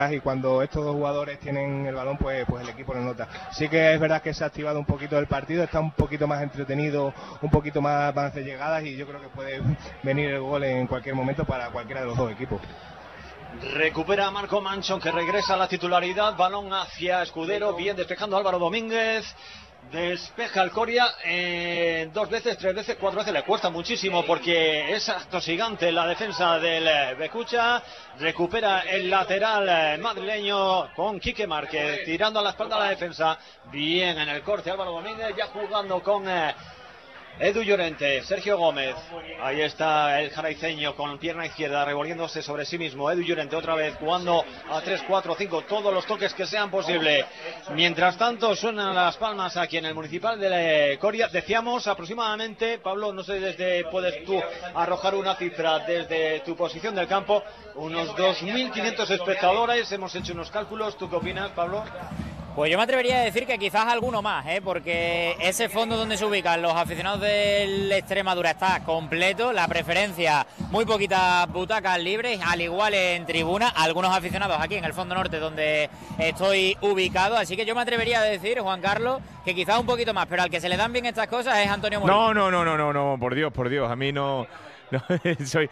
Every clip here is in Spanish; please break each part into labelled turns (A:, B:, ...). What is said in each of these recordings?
A: y cuando estos dos jugadores tienen el balón, pues el equipo lo nota. Sí que es verdad que se ha activado un poquito el partido, está un poquito más entretenido, un poquito más van a hacer llegadas y yo creo que puede venir el gol en cualquier momento para cualquiera de los dos equipos.
B: Recupera Marco Manchón, que regresa a la titularidad, balón hacia Escudero, bien despejando Álvaro Domínguez. Despeja el Coria 2 veces, 3 veces, 4 veces, le cuesta muchísimo porque es atosigante la defensa del Becucha. Recupera el lateral madrileño con Quique Márquez tirando a la espalda a la defensa. Bien en el corte Álvaro Domínguez, ya jugando con Edu Llorente, Sergio Gómez, ahí está el jaraiceño con pierna izquierda revolviéndose sobre sí mismo. Edu Llorente otra vez jugando a 3, 4, 5, todos los toques que sean posible. Mientras tanto suenan las palmas aquí en el Municipal de Coria. Decíamos aproximadamente, Pablo, no sé desde puedes tú arrojar una cifra desde tu posición del campo, unos 2.500 espectadores. Hemos hecho unos cálculos. ¿Tú qué opinas, Pablo?
C: Pues yo me atrevería a decir que quizás alguno más, porque ese fondo donde se ubican los aficionados del Extremadura está completo, la preferencia, muy poquitas butacas libres, al igual en tribuna, algunos aficionados aquí en el fondo norte donde estoy ubicado, así que yo me atrevería a decir, Juan Carlos, que quizás un poquito más, pero al que se le dan bien estas cosas es Antonio Molina.
D: No, por Dios, a mí no... No, soy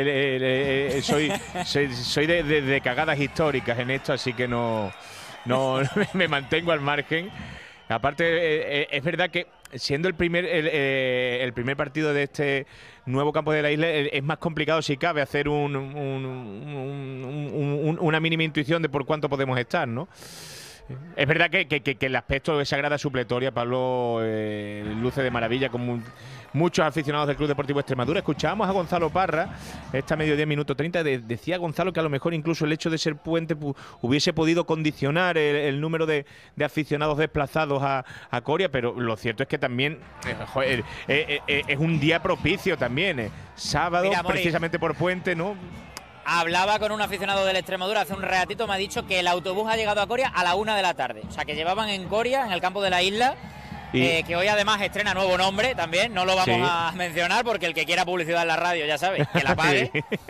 D: de cagadas históricas en esto, así que no me mantengo al margen. Aparte, es verdad que siendo el primer partido de este nuevo campo de la isla, es más complicado si cabe hacer una mínima intuición de por cuánto podemos estar, ¿no? Es verdad que el aspecto de esa grada supletoria, Pablo, luce de maravilla con muchos aficionados del Club Deportivo Extremadura. Escuchábamos a Gonzalo Parra, esta mediodía, minuto 30, decía Gonzalo que a lo mejor incluso el hecho de ser puente hubiese podido condicionar el número de aficionados desplazados a Coria, pero lo cierto es que también es un día propicio también, sábado. Mira, precisamente por puente, ¿no?
C: Hablaba con un aficionado del Extremadura hace un ratito, me ha dicho que el autobús ha llegado a Coria a la 1 de la tarde. O sea, que llevaban en Coria, en el campo de la isla, que hoy además estrena nuevo nombre también. No lo vamos a mencionar porque el que quiera publicidad en la radio, ya sabes, que la pague.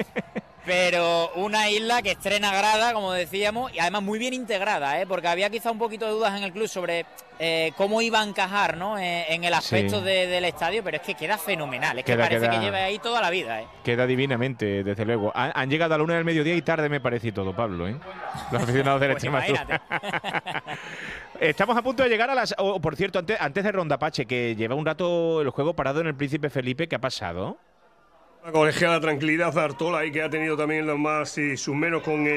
C: Pero una isla que estrena grada, como decíamos, y además muy bien integrada, porque había quizá un poquito de dudas en el club sobre cómo iba a encajar, ¿no? En el aspecto del estadio, pero es que queda fenomenal, es que parece que lleva ahí toda la vida.
D: Queda divinamente, desde luego. Han llegado a la 1 del mediodía y tarde me parece y todo, Pablo, los aficionados del Extremadura. Estamos a punto de llegar a las... por cierto, antes de Ronda Pache, que lleva un rato el juego parado en el Príncipe Felipe, ¿qué ha pasado?
E: La colegiada tranquilidad Artola y que ha tenido también los más y sus menos con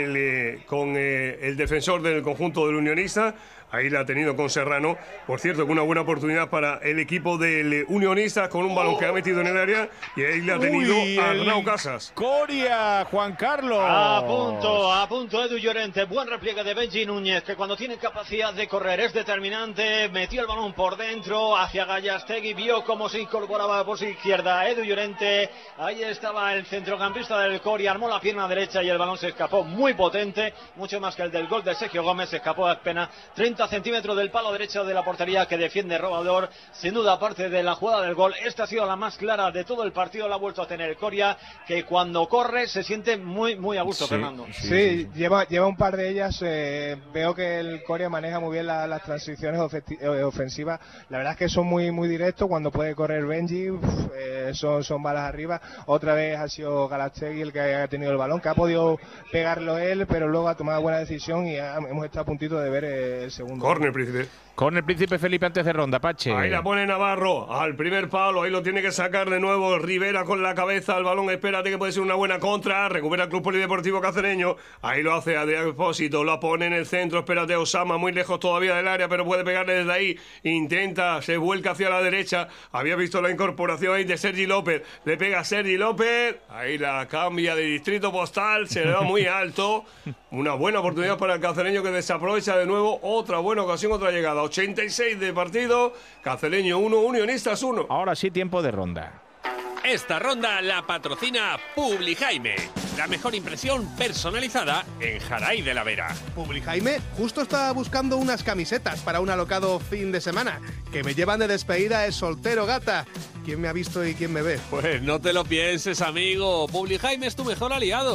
E: el defensor del conjunto del Unionista. Ahí la ha tenido con Serrano. Por cierto, con una buena oportunidad para el equipo del Unionista con un balón que ha metido en el área y ahí la ha tenido Arnau Casas.
D: Coria, Juan Carlos.
B: A punto Edu Llorente. Buen repliegue de Benji Núñez, que cuando tiene capacidad de correr es determinante. Metió el balón por dentro hacia Gallastegui. Vio cómo se incorporaba por su izquierda Edu Llorente. Ahí estaba el centrocampista del Coria. Armó la pierna derecha y el balón se escapó muy potente. Mucho más que el del gol de Sergio Gómez. Se escapó apenas 30 centímetros del palo derecho de la portería que defiende Robador. Sin duda, aparte de la jugada del gol, esta ha sido la más clara de todo el partido. La ha vuelto a tener Coria, que cuando corre se siente muy, muy a gusto, Fernando.
A: Sí. Lleva un par de ellas. Veo que el Coria maneja muy bien las transiciones ofensivas. La verdad es que son muy, muy directos. Cuando puede correr Benji, son balas arriba. Otra vez ha sido Gallastegui el que ha tenido el balón, que ha podido pegarlo él, pero luego ha tomado buena decisión y hemos estado a puntito de ver el segundo.
E: Córner, Príncipe.
D: Córner, Príncipe Felipe, antes de Ronda Pache.
E: Ahí la pone Navarro al primer palo, ahí lo tiene que sacar de nuevo Rivera con la cabeza al balón. Espérate que puede ser una buena contra. Recupera el Club Polideportivo Cacereño. Ahí lo hace Adrián Expósito, lo pone en el centro. Espérate, Osama, muy lejos todavía del área, pero puede pegarle desde ahí. Intenta, se vuelca hacia la derecha. Había visto la incorporación ahí de Sergi López. Le pega a Sergi López. Ahí la cambia de distrito postal. Se le da muy alto. Una buena oportunidad para el cacereño que desaprovecha de nuevo. Otra buena ocasión, otra llegada. 86 de partido. Cacereño 1, Unionistas 1.
D: Ahora sí, tiempo de ronda.
F: Esta ronda la patrocina Publijaime, la mejor impresión personalizada en Jaray de la Vera.
G: Publijaime justo estaba buscando unas camisetas para un alocado fin de semana. Que me llevan de despedida de soltero, gata. ¿Quién me ha visto y quién me ve?
F: Pues no te lo pienses, amigo. Publijaime es tu mejor aliado.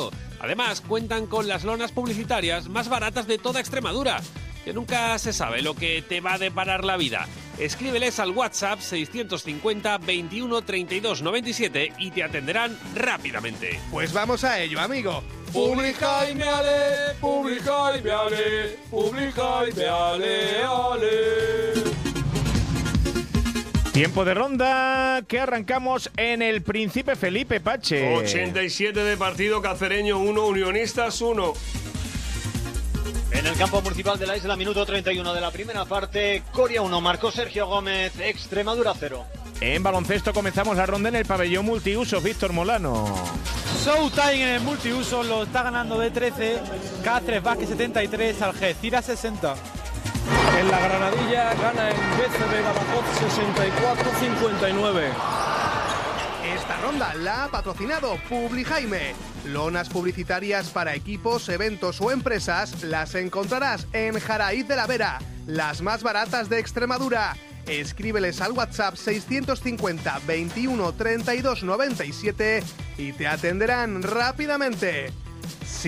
F: Además, cuentan con las lonas publicitarias más baratas de toda Extremadura, que nunca se sabe lo que te va a deparar la vida. Escríbeles al WhatsApp 650 21 32 97 y te atenderán rápidamente.
G: Pues vamos a ello, amigo.
H: Publica y me ale, publica y me ale, publica y me ale, ale.
D: Tiempo de ronda que arrancamos en el Príncipe Felipe, Pache.
E: 87 de partido, Cacereño 1, Unionistas 1.
B: En el campo municipal de la isla, minuto 31 de la primera parte, Coria 1, marcó Sergio Gómez, Extremadura 0.
D: En baloncesto comenzamos la ronda en el pabellón multiuso, Víctor Molano.
I: Showtime en el multiuso, lo está ganando de 13, Cáceres Vázquez 73, Algeciras 60.
H: En la Granadilla gana el BCB Badajoz 64-59.
G: Esta ronda la ha patrocinado Publijaime. Lonas publicitarias para equipos, eventos o empresas las encontrarás en Jaraíz de la Vera, las más baratas de Extremadura. Escríbeles al WhatsApp 650 21 32 97 y te atenderán rápidamente.